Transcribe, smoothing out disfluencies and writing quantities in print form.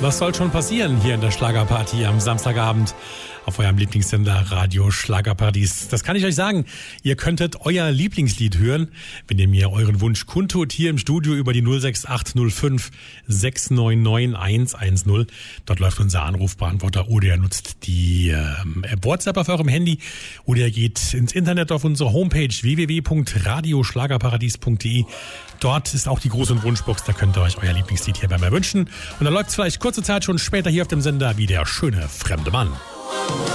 Was soll schon passieren hier in der Schlagerparty am Samstagabend auf eurem Lieblingssender Radio Schlagerparadies? Das kann ich euch sagen. Ihr könntet euer Lieblingslied hören, wenn ihr mir euren Wunsch kundtut hier im Studio über die 06805 699 110. Dort läuft unser Anrufbeantworter oder ihr nutzt die WhatsApp auf eurem Handy oder ihr geht ins Internet auf unsere Homepage www.radioschlagerparadies.de. Dort ist auch die Gruß- und Wunschbox, da könnt ihr euch euer Lieblingslied hier bei mir wünschen. Und dann läuft es vielleicht kurze Zeit schon später hier auf dem Sender wie der schöne fremde Mann.